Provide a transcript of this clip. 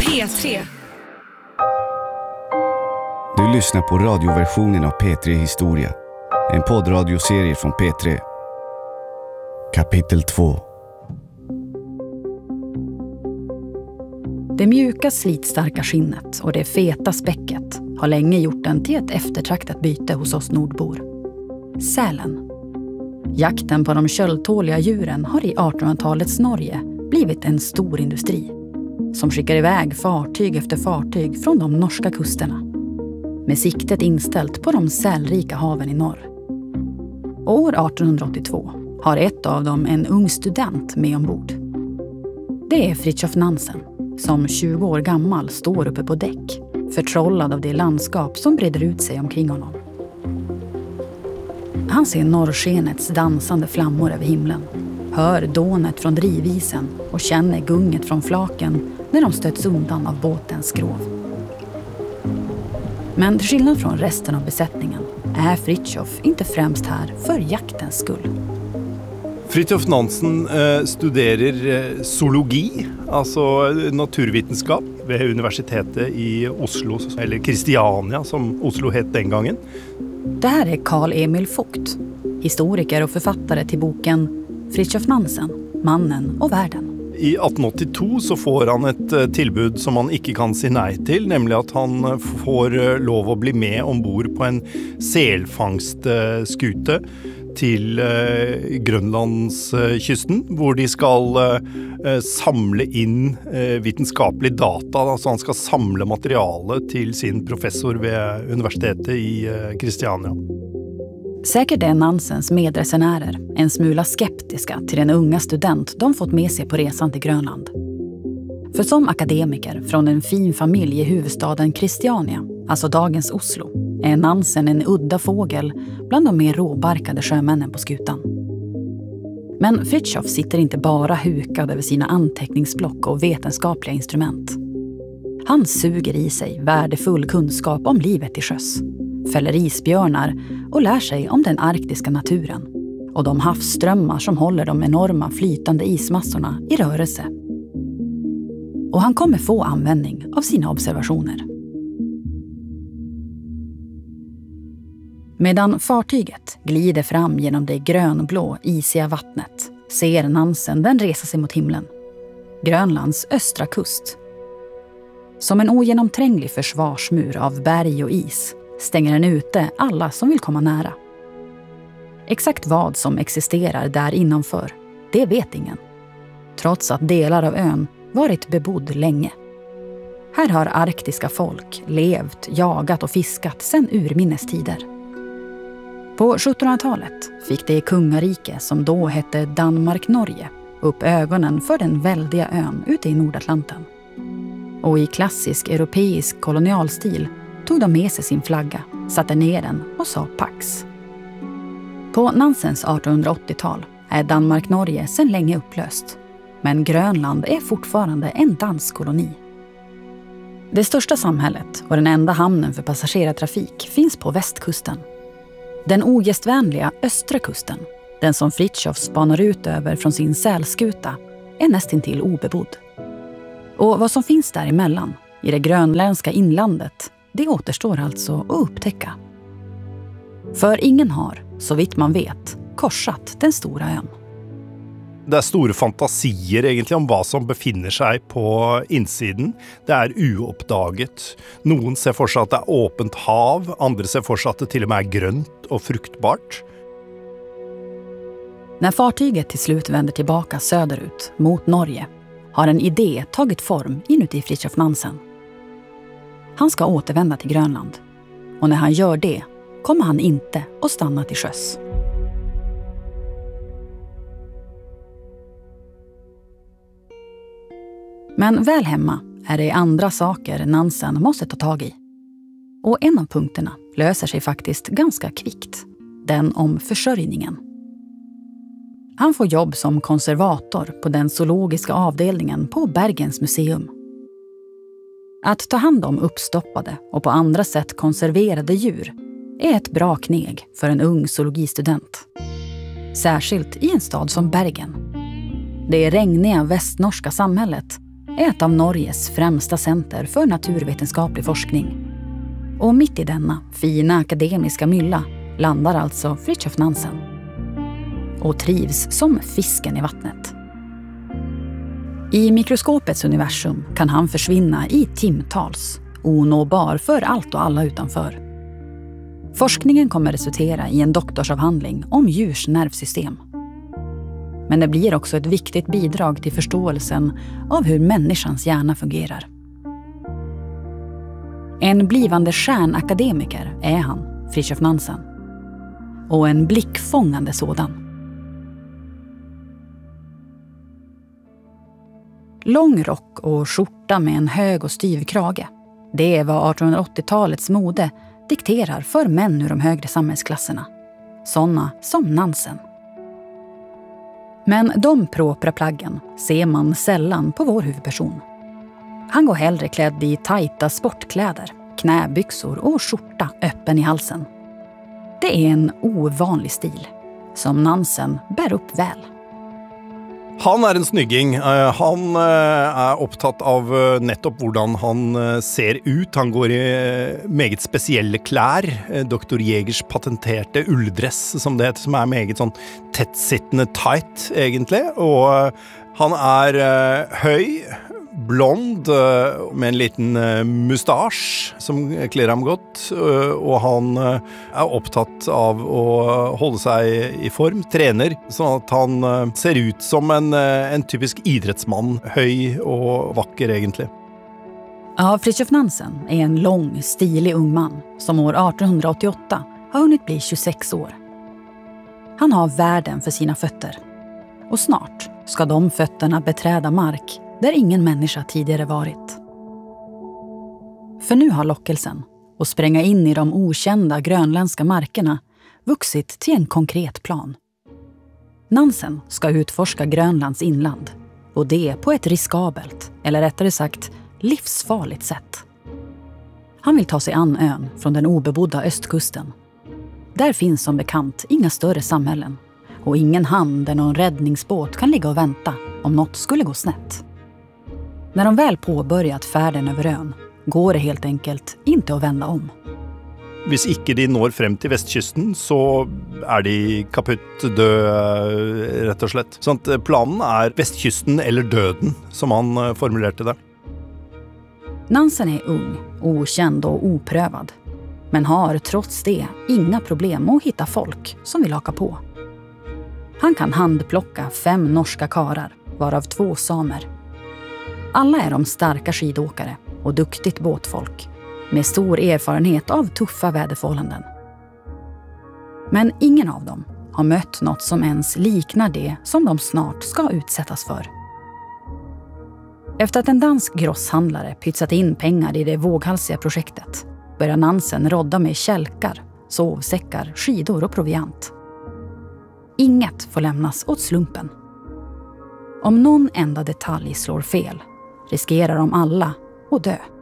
P3. Du lyssnar på radioversionen av P3 Historia. En poddradioserie från P3. Kapitel 2. Det mjuka slitstarka skinnet och det feta späcket har länge gjort den till ett eftertraktat byte hos oss nordbor. Sälen. Jakten på de köldtåliga djuren har i 1800-talets Norge blivit en stor industri som skickar iväg fartyg efter fartyg från de norska kusterna med siktet inställt på de sälrika haven i norr. År 1882 har ett av dem en ung student med ombord. Det är Fridtjof Nansen som 20 år gammal står uppe på däck, förtrollad av det landskap som breder ut sig omkring honom. Han ser norrskenets dansande flammor över himlen, hör dånet från drivisen och känner gunget från flaken när de stöts undan av båtens skrov. Men till skillnad från resten av besättningen är Fridtjof inte främst här för jaktens skull. Fridtjof Nansen studerar zoologi, alltså naturvetenskap vid universitetet i Oslo, eller Kristiania som Oslo hette den gången. Det här är Carl Emil Vogt, historiker och författare till boken Fridtjof Nansen, mannen och världen. I 1882 så får han ett tillbud som han inte kan säga nej till, nämligen att han får lov att bli med ombord på en selfangstskute till Grönlandskysten, hvor de skal samle in vetenskapelig data. Alltså han ska samla materiale till sin professor vid universitetet i Kristiania. Säkert är Nansens medresenärer en smula skeptiska till den unga student de fått med sig på resan till Grönland. För som akademiker från en fin familj i huvudstaden Kristiania, alltså dagens Oslo, är Nansen en udda fågel bland de mer råbarkade sjömännen på skutan. Men Fridtjof sitter inte bara hukad över sina anteckningsblock och vetenskapliga instrument. Han suger i sig värdefull kunskap om livet till sjöss, fäller isbjörnar och lär sig om den arktiska naturen och de havsströmmar som håller de enorma flytande ismassorna i rörelse. Och han kommer få användning av sina observationer. Medan fartyget glider fram genom det grönblå, isiga vattnet ser Nansen den resa sig mot himlen. Grönlands östra kust. Som en ogenomtränglig försvarsmur av berg och is stänger den ute alla som vill komma nära. Exakt vad som existerar där innanför, det vet ingen. Trots att delar av ön varit bebodd länge. Här har arktiska folk levt, jagat och fiskat sedan urminnes tider. På 1700-talet fick det kungarike som då hette Danmark-Norge upp ögonen för den väldiga ön ute i Nordatlanten. Och i klassisk europeisk kolonialstil tog de med sig sin flagga, satte ner den och sa Pax. På Nansens 1880-tal är Danmark-Norge sedan länge upplöst. Men Grönland är fortfarande en dansk koloni. Det största samhället och den enda hamnen för passagerartrafik finns på västkusten. Den ogästvänliga östra kusten, den som Fridtjof spanar ut över från sin sälskuta, är nästintill obebodd. Och vad som finns däremellan, i det grönländska inlandet, det återstår alltså att upptäcka. För ingen har, så vitt man vet, korsat den stora ön. Det är stora fantasier egentligen om vad som befinner sig på insidan. Det är ouppdaget. Någon ser för sig att det är öppet hav, andra ser för sig att det till och med är grönt och fruktbart. När fartyget till slut vänder tillbaka söderut mot Norge har en idé tagit form inuti Fridtjof Nansen. Han ska återvända till Grönland. Och när han gör det kommer han inte att stanna till sjöss. Men väl hemma är det andra saker Nansen måste ta tag i. Och en av punkterna löser sig faktiskt ganska kvickt. Den om försörjningen. Han får jobb som konservator på den zoologiska avdelningen på Bergens museum. Att ta hand om uppstoppade och på andra sätt konserverade djur är ett bra kneg för en ung zoologistudent. Särskilt i en stad som Bergen. Det regniga västnorska samhället är ett av Norges främsta center för naturvetenskaplig forskning. Och mitt i denna fina akademiska mylla landar alltså Fridtjof Nansen. Och trivs som fisken i vattnet. I mikroskopets universum kan han försvinna i timtals, onåbar för allt och alla utanför. Forskningen kommer resultera i en doktorsavhandling om djurs nervsystem. Men det blir också ett viktigt bidrag till förståelsen av hur människans hjärna fungerar. En blivande stjärnakademiker är han, Fridtjof Nansen. Och en blickfångande sådan. Lång rock och skjorta med en hög och styv krage. Det är vad 1880-talets mode dikterar för män ur de högre samhällsklasserna. Sådana som Nansen. Men de propra plaggen ser man sällan på vår huvudperson. Han går hellre klädd i tajta sportkläder, knäbyxor och skjorta öppen i halsen. Det är en ovanlig stil som Nansen bär upp väl. Han är en snygging. Han är upptatt av nettopp hvordan han ser ut. Han går i meget spesielle klær. Dr. Jägers patenterte ulldress, som det heter, som är meget sånn tettsittende tight, egentlig. Og han är hög, blond, med en liten mustasch som klär ham godt, och han är upptatt av att hålla sig i form, träner, så att han ser ut som en typisk idrottsman, hög och vacker egentligen. Ja, Fridtjof Nansen är en lång, stilig ung man som år 1888 har hunnit bli 26 år. Han har världen för sina fötter. Och snart ska de fötterna beträda mark där ingen människa tidigare varit. För nu har lockelsen att spränga in i de okända grönländska markerna vuxit till en konkret plan. Nansen ska utforska Grönlands inland, och det på ett riskabelt, eller rättare sagt livsfarligt sätt. Han vill ta sig an ön från den obebodda östkusten. Där finns som bekant inga större samhällen och ingen hamn där någon räddningsbåt kan ligga och vänta om något skulle gå snett. När de väl påbörjat färden över ön går det helt enkelt inte att vända om. Hvis ikke de når frem til vestkysten, så er de kaputt død, rett og slett. Sånn at planen er vestkysten eller døden, som han formulerte det. Nansen är ung, okänd och oprövad. Men har trots det inga problem att hitta folk som vill haka på. Han kan handplocka 5 norska karar, varav 2 samer. Alla är de starka skidåkare och duktigt båtfolk, med stor erfarenhet av tuffa väderförhållanden. Men ingen av dem har mött något som ens liknar det som de snart ska utsättas för. Efter att en dansk grosshandlare pytsat in pengar i det våghalsiga projektet börjar Nansen rodda med kälkar, sovsäckar, skidor och proviant. Inget får lämnas åt slumpen. Om någon enda detalj slår fel riskerar de alla att dö.